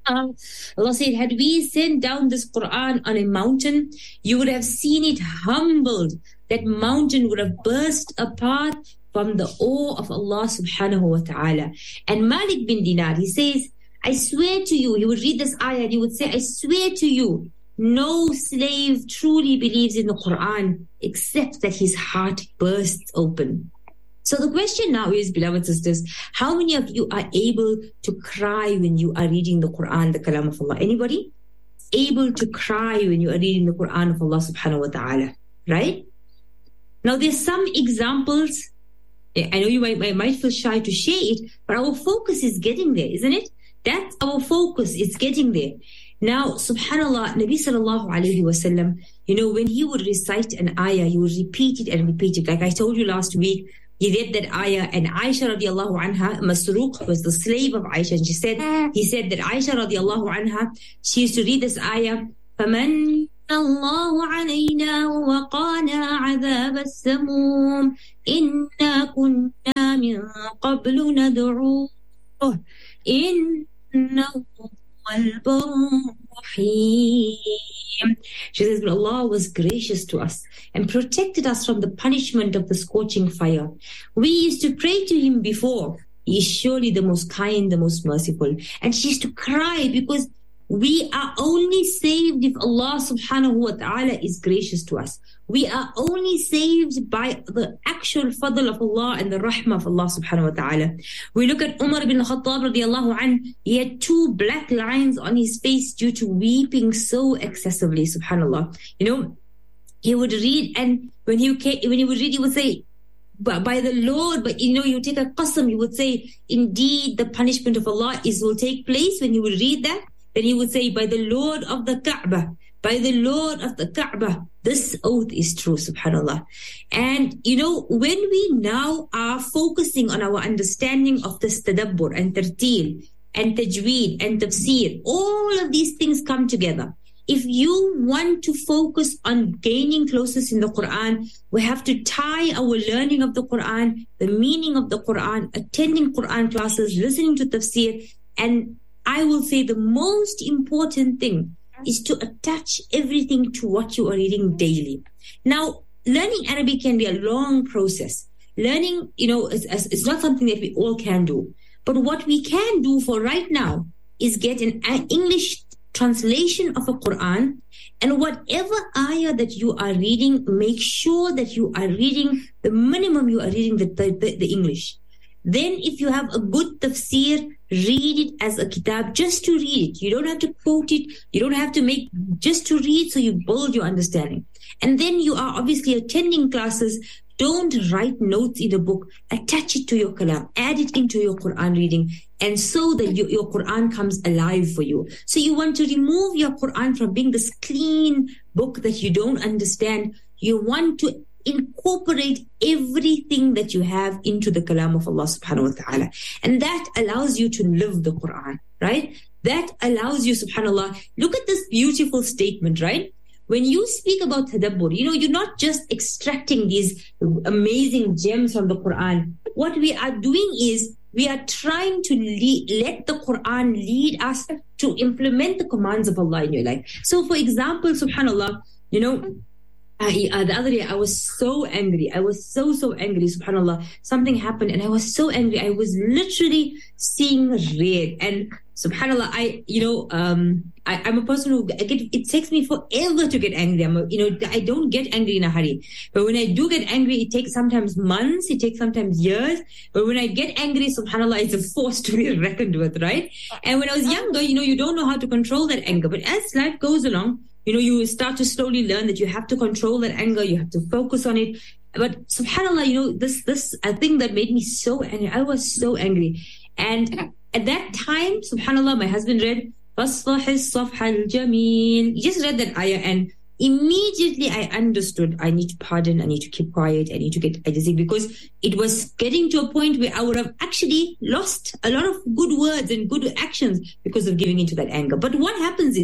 Allah said, had we sent down this Quran on a mountain, you would have seen it humbled. That mountain would have burst apart from the awe of Allah subhanahu wa ta'ala. And Malik bin Dinar, he says, I swear to you, he would read this ayah and he would say, I swear to you, no slave truly believes in the Quran except that his heart bursts open. So the question now is, beloved sisters, how many of you are able to cry when you are reading the Quran, the Kalam of Allah? Anybody? Able to cry when you are reading the Quran of Allah subhanahu wa ta'ala, right? Now there's some examples. I know you might feel shy to share it, but our focus is getting there, isn't it? That's our focus, it's getting there. Now, subhanAllah, Nabi sallallahu alayhi wasallam, when he would recite an ayah, he would repeat it and repeat it. Like I told you last week, he read that ayah, and Aisha radiallahu anha, Masruq was the slave of Aisha, and he said that Aisha radiallahu anha, she used to read this ayah, فَمَنَّ اللَّهُ عَلَيْنَا وَوَقَانَا عَذَابَ السَّمُومِ إِنَّا كُنَّا مِن قَبْلُ نَدْعُوهُ إِنَّهُ She says, but Allah was gracious to us and protected us from the punishment of the scorching fire. We used to pray to Him before. He is surely the most kind, the most merciful. And she used to cry because we are only saved if Allah subhanahu wa ta'ala is gracious to us. We are only saved by the actual fadl of Allah and the rahmah of Allah subhanahu wa ta'ala. We look at Umar bin Khattab radiallahu anhu. He had 2 black lines on his face due to weeping so excessively, subhanallah. He would read, and when he would read, he would say, by the Lord, but you take a qasam, he would say, indeed the punishment of Allah will take place. When he would read that, then he would say, by the Lord of the Kaaba, by the Lord of the Kaaba, this oath is true, subhanallah. And, when we now are focusing on our understanding of this tadabbur and tartil and tajweed and tafsir, all of these things come together. If you want to focus on gaining closeness in the Quran, we have to tie our learning of the Quran, the meaning of the Quran, attending Quran classes, listening to tafsir, and I will say the most important thing is to attach everything to what you are reading daily. Now, learning Arabic can be a long process. Learning, it's not something that we all can do. But what we can do for right now is get an English translation of a Quran, and whatever ayah that you are reading, make sure that you are reading the minimum you are reading the English. Then if you have a good tafsir, read it as a kitab, just to read it. You don't have to quote it. You don't have to just to read, so you build your understanding. And then you are obviously attending classes. Don't write notes in a book. Attach it to your kalam. Add it into your Quran reading. And so that your Quran comes alive for you. So you want to remove your Quran from being this clean book that you don't understand. You want to incorporate everything that you have into the kalam of Allah subhanahu wa ta'ala. And that allows you to live the Quran, right? That allows you, subhanallah. Look at this beautiful statement, right? When you speak about tadabbur, you're not just extracting these amazing gems from the Quran. What we are doing is we are trying to let the Quran lead us to implement the commands of Allah in your life. So, for example, subhanallah, the other day I was so angry. I was so angry, subhanallah. Something happened and I was so angry. I was literally seeing red. And subhanallah, I'm a person who it takes me forever to get angry. I don't get angry in a hurry. But when I do get angry, it takes sometimes months, it takes sometimes years. But when I get angry, subhanallah, it's a force to be reckoned with, right? And when I was younger, you don't know how to control that anger. But as life goes along, you start to slowly learn that you have to control that anger, you have to focus on it. But subhanallah, this a thing that made me so angry. I was so angry. And at that time, subhanallah, my husband read فَاصْفَحِ الصَّفْحَ الْجَمِيلِ. He just read that ayah and immediately I understood I need to pardon, I need to keep quiet, I need to get ajazib, because it was getting to a point where I would have actually lost a lot of good words and good actions because of giving into that anger. But what happens is,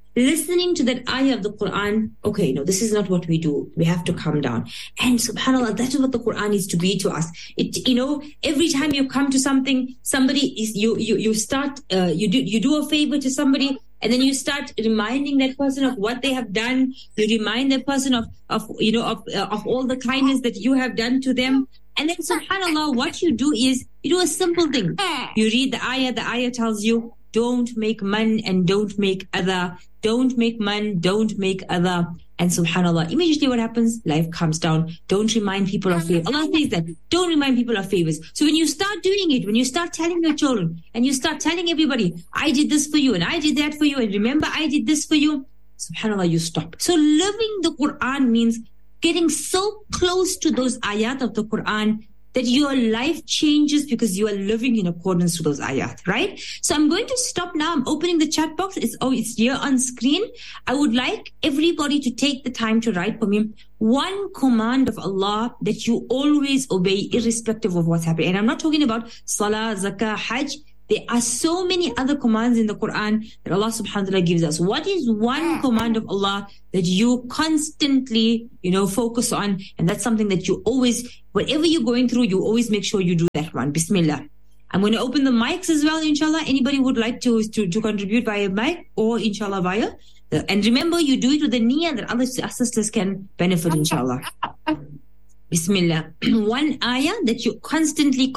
listening to that ayah of the Quran, okay, no, this is not what we do. We have to calm down. And subhanAllah, that is what the Quran is to be to us. Every time you come to something, somebody is, you start, you do a favor to somebody, and then you start reminding that person of what they have done. You remind that person of all the kindness that you have done to them. And then subhanAllah, what you do is, you do a simple thing. You read the ayah tells you, don't make man and don't make other. Don't make man, don't make other. And subhanAllah, immediately what happens? Life comes down. Don't remind people of favors. Allah says that. Don't remind people of favors. So when you start doing it, when you start telling your children, and you start telling everybody, I did this for you, and I did that for you, and remember I did this for you, subhanAllah, you stop. So living the Quran means getting so close to those ayat of the Quran that your life changes because you are living in accordance to those ayat, right? So I'm going to stop now. I'm opening the chat box. It's here on screen. I would like everybody to take the time to write for me one command of Allah that you always obey irrespective of what's happening. And I'm not talking about salah, zakah, hajj. There are so many other commands in the Quran that Allah subhanahu wa ta'ala gives us. What is one command of Allah that you constantly, focus on? And that's something that you always, whatever you're going through, you always make sure you do that one. Bismillah. I'm going to open the mics as well, inshallah. Anybody would like to contribute via mic or inshallah via. And remember, you do it with the niyyah that other sisters can benefit, inshallah. Bismillah. One ayah that you constantly,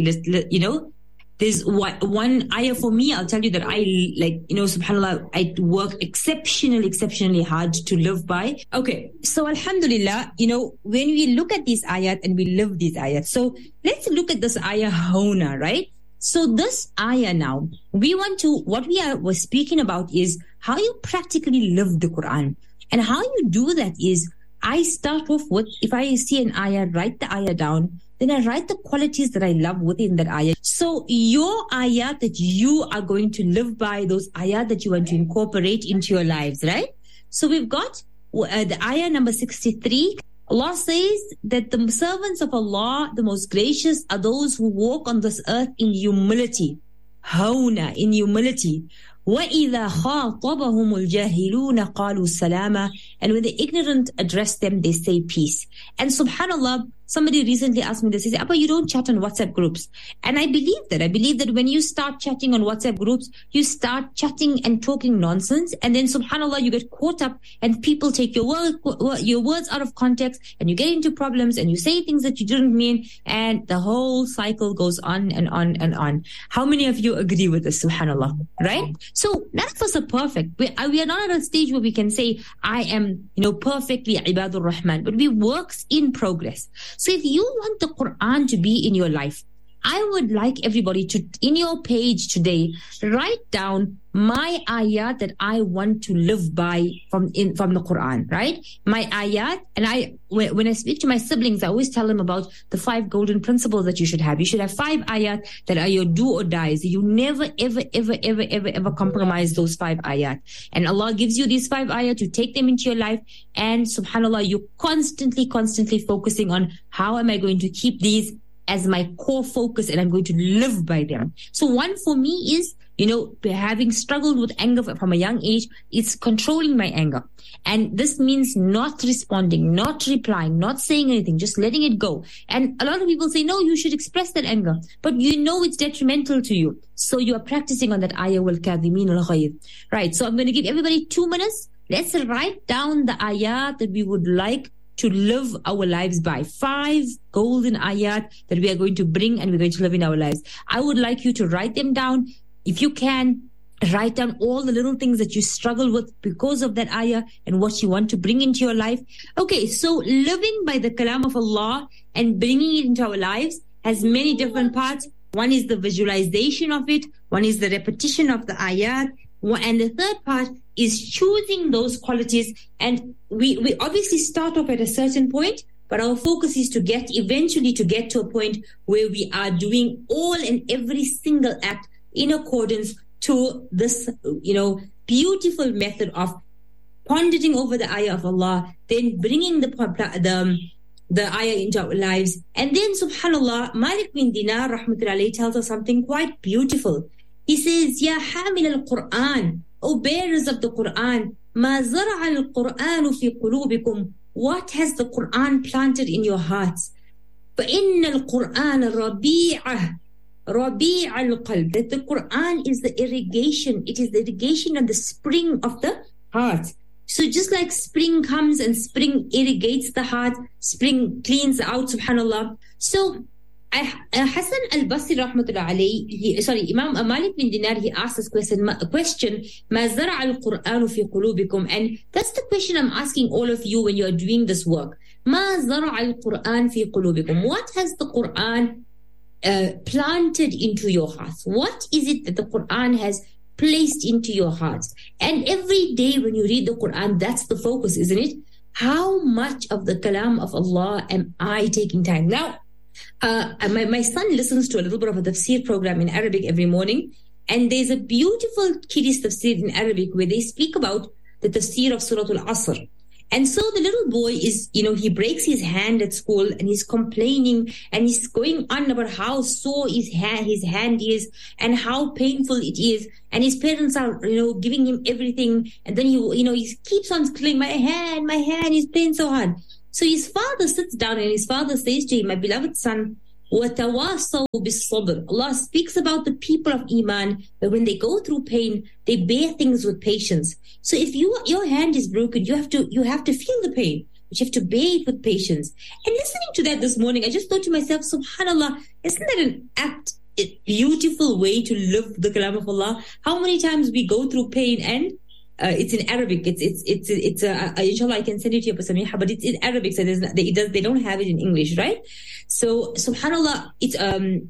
there's one ayah for me, I'll tell you that I subhanAllah, I work exceptionally hard to live by. Okay, so alhamdulillah, when we look at these ayat and we live these ayat. So let's look at this ayah Hawna, right? So this ayah now, what we're speaking about is how you practically live the Quran. And how you do that is, I start off with, if I see an ayah, write the ayah down. Then I write the qualities that I love within that ayah. So your ayah that you are going to live by, those ayah that you want to incorporate into your lives, right? So we've got the ayah number 63. Allah says that the servants of Allah, the most gracious, are those who walk on this earth in humility. Hawna, in humility. وَإِذَا خَاطَبَهُمُ الْجَاهِلُونَ قَالُوا سَلَامًا. And when the ignorant address them, they say peace. And subhanAllah, somebody recently asked me this. He said, Abba, you don't chat on WhatsApp groups. And I believe that. I believe that when you start chatting on WhatsApp groups, you start chatting and talking nonsense. And then subhanAllah, you get caught up and people take your words out of context and you get into problems and you say things that you didn't mean. And the whole cycle goes on and on and on. How many of you agree with this, subhanAllah, right? So none of us are perfect. We are not at a stage where we can say, I am, perfectly Ibadur Rahman, but we works in progress. So if you want the Quran to be in your life, I would like everybody to, in your page today, write down my ayat that I want to live by from the Quran, right? My ayat, and when I speak to my siblings, I always tell them about the 5 golden principles that you should have. You should have 5 ayat that are your do or dies. You never, ever compromise those 5 ayat. And Allah gives you these 5 ayat to take them into your life. And subhanAllah, you're constantly focusing on how am I going to keep these as my core focus and I'm going to live by them. So one for me is, having struggled with anger from a young age, it's controlling my anger. And this means not responding, not replying, not saying anything, just letting it go. And a lot of people say, no, you should express that anger. But it's detrimental to you. So you are practicing on that ayah wal kadhimin al ghayz. Right. So I'm going to give everybody 2 minutes. Let's write down the ayat that we would like to live our lives by. 5 golden ayat that we are going to bring and we're going to live in our lives. I would like you to write them down. If you can, write down all the little things that you struggle with because of that ayah and what you want to bring into your life. Okay, so living by the kalam of Allah and bringing it into our lives has many different parts. One is the visualization of it. One is the repetition of the ayat. And the third part is choosing those qualities. And we obviously start off at a certain point, but our focus is to get to a point where we are doing all and every single act in accordance to this, beautiful method of pondering over the ayah of Allah, then bringing the ayah into our lives. And then, subhanAllah, Malik bin Dinar, rahmatullahi alayhi, tells us something quite beautiful. He says, Ya hamil al-Quran, O bearers of the Quran, مَا زَرَعَ الْقُرْآنُ فِي قُلُوبِكُمْ. What has the Quran planted in your hearts? فَإِنَّ الْقُرْآنَ رَبِيعَ الْقَلْبِ. That the Quran is the irrigation. It is the irrigation of the spring of the heart. So just like spring comes and spring irrigates the heart, spring cleans out, subhanallah. So Hassan al-Basri rahmatullah alayhi, Imam Malik bin Dinar, he asked this question, مَا زَرَعَ الْقُرْآنُ فِي قُلُوبِكُمْ. And that's the question I'm asking all of you when you are doing this work. مَا زَرَعَ الْقُرْآنُ فِي قُلُوبِكُمْ. What has the Quran planted into your hearts? What is it that the Quran has placed into your hearts? And every day when you read the Quran, that's the focus, isn't it? How much of the kalam of Allah am I taking time? Now, my son listens to a little bit of a tafsir program in Arabic every morning, and there's a beautiful kiddies tafsir in Arabic where they speak about the tafsir of Surah Al-Asr. And so the little boy is, he breaks his hand at school and he's complaining and he's going on about how sore his hand is and how painful it is. And his parents are, giving him everything. And then he keeps on saying, my hand, he's playing so hard. So his father sits down and his father says to him, my beloved son, وَتَوَاصَوْا بِالصَّبْرِ. Allah speaks about the people of Iman, that when they go through pain, they bear things with patience. So if your hand is broken, you have to feel the pain, but you have to bear it with patience. And listening to that this morning, I just thought to myself, subhanallah, isn't that an a beautiful way to live the kalam of Allah? How many times we go through pain and it's in Arabic. It's inshallah I can send it to you, Samiha, but it's in Arabic, so they don't have it in English, right? So subhanallah, it's on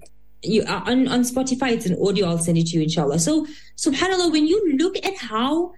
Spotify, it's an audio. I'll send it to you, inshallah. So subhanallah, when you look at how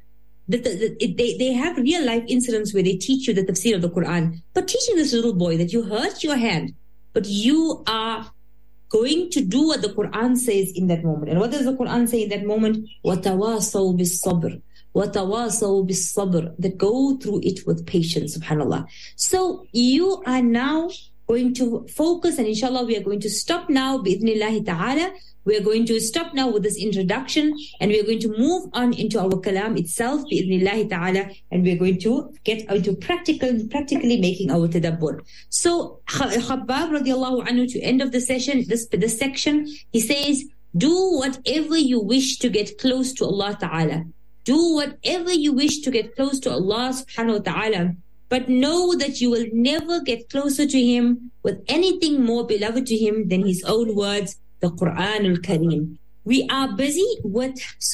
they have real life incidents where they teach you the tafsir of the Quran, but teaching this little boy that you hurt your hand, but you are going to do what the Quran says in that moment. And what does the Quran say in that moment? وَتَوَاصَوْا بِالصَّبْرِ. وَتَوَاصَوْا بِالصَّبْرِ. That go through it with patience, subhanallah. So you are now going to focus, and inshallah we are going to stop now, bi'idhnillahi ta'ala. We are going to stop now with this introduction, and we are going to move on into our kalam itself, bi'idhnillahi ta'ala, and we are going to get into practically making our tadabbur. So Khabbab radiallahu anhu, to end of the session, this section, he says, do whatever you wish to get close to Allah ta'ala. Do whatever you wish to get close to Allah subhanahu wa ta'ala. But know that you will never get closer to Him with anything more beloved to Him than His own words, the Quran al-Kareem. We are busy with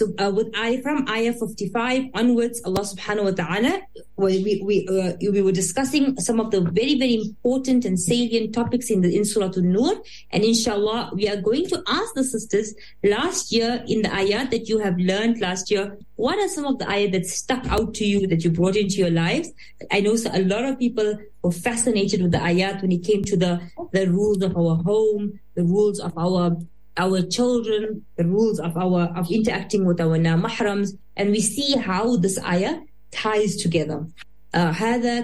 from ayah 55 onwards. Allah subhanahu wa ta'ala, we were discussing some of the very, very important and salient topics in Surah An-Nur. And inshallah, we are going to ask the sisters last year in the ayat that you have learned last year, what are some of the ayat that stuck out to you, that you brought into your lives? I know a lot of people were fascinated with the ayat when it came to the rules of our home, the rules of our children, the rules of interacting with our mahrams, and we see how this ayah ties together. هذا